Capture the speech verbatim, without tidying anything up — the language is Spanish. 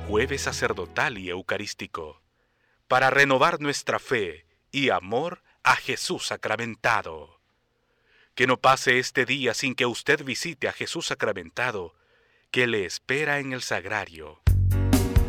jueves sacerdotal y eucarístico, para renovar nuestra fe y amor a Jesús sacramentado. Que no pase este día sin que usted visite a Jesús sacramentado, que le espera en el sagrario.